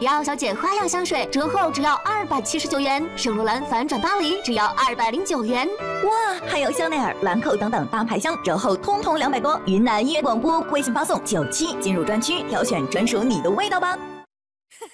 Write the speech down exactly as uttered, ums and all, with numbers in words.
迪奥小姐花样香水折后只要二百七十九元，圣罗兰反转巴黎只要二百零九元。 哇，还有香奈儿、兰蔻等等大牌香折后通通两百多。云南音乐广播微信发送九七进入专区，挑选专属你的味道吧。